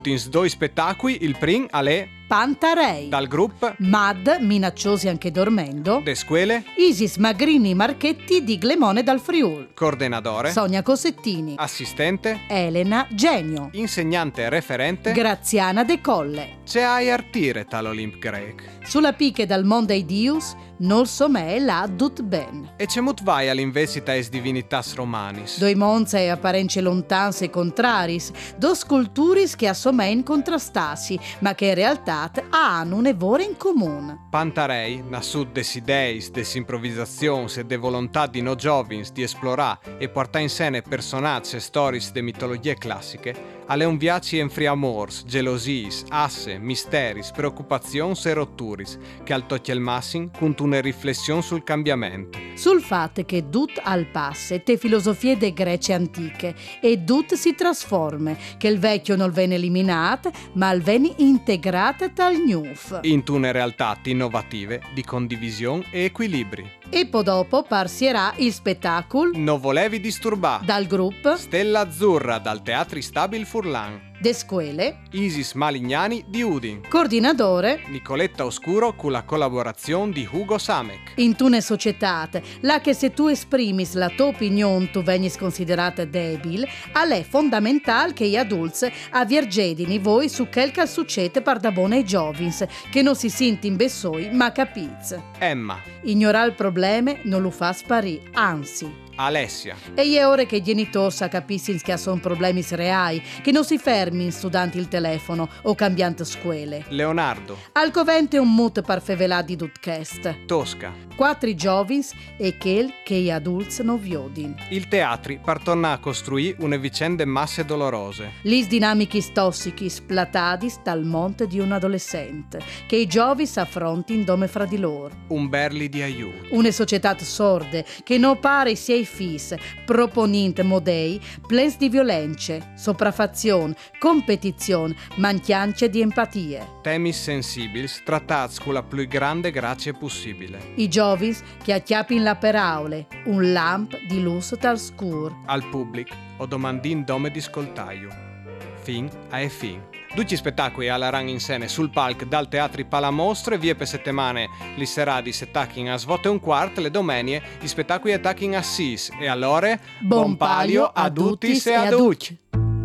Tins due spettacoli, il prim alle Pantarei. dal gruppo Mad, minacciosi anche dormendo. de scuole, Isis Magrini Marchetti di Glemone dal Friul. coordinatore, Sonia Cossettini. assistente, Elena Genio. insegnante referente. Graziana De Colle. C'è ai artire tal'Olymp Greek. Sulla piche dal Monday Dius, non so me la dut ben. E c'è mut vai all'invesita es divinitas romanis. Doi monza e apparenze lontans e contraris, dos sculturis che assomein contrastasi, ma che in realtà hanno un evore in comune. Pantarei, nascut des ideis, des improvvisazions e de volontà di no giovins di esplorare e portare in scena personaggi e stories de mitologie classiche, alle un viaci en friamors, gelosiis, asse, misteris, preoccupazions e rotturis, che al tocchi il massin con una riflessione sul cambiamento. Sul fatto che dut al passe te filosofie de Grecie antiche e dut si trasforme, che il vecchio non viene eliminato, ma il viene integrato tal nuf. In tune realtà innovative di condivisione e equilibri. E poi dopo parsierà il spettacolo Non volevi disturbare. dal gruppo Stella Azzurra dal Teatri Stabil Furlan. de Scuole, Isis Malignani di Udin. coordinatore Nicoletta Oscuro con la collaborazione di Hugo Samek. in tune societate, là che se tu esprimis la tua opinione tu vegnis considerata debile, è fondamentale che gli adulti avviergedini voi su quel che succede per da buone ai giovins, che non si senti in bessoi ma capiz. Emma. Ignorare il problema non lo fa sparire, anzi. Alessia. E è ora che i genitori capiscono che sono problemi reali, che non si fermi studiando il telefono o cambiando scuole. Leonardo. Al covente un mut per fevelà di Dutcast. Tosca. 4 giovins e quel che gli adulti non viodin. Il teatri per tornare a costruire una vicende masse dolorose. Lis dinamici tossici splatadis dal monte di un adolescente, che i giovins affrontino dome fra di loro. Un berli di aiuto. Una società sorde che non pare sia i fis, proponint modei, plens di violenze, sopraffazione, competizione, mancanza di empatie. Temi sensibils trattati con la più grande grazia possibile. I giovins che acchiappin la peraule, un lamp di luce dal scur. Al pubblic o domandin dome di scoltaio. Fin a e fin. Tutti spettacoli alla rang in scene sul palc dal Teatri Palamostre, vie per settimane li seradi se tachin a svote un quart, le domenie gli spettacoli attachin a sis e allora Buon palio a tutti e a duc.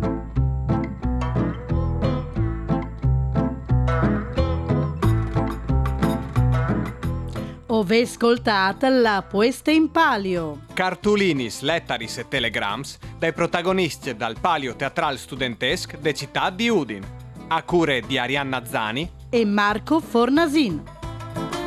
Ove ascoltate la puesta in palio. Cartulinis, lettaris e telegrams dai protagonisti dal palio teatral studentesc de città di Udin. A cure di Arianna Zani E Marco Fornasin.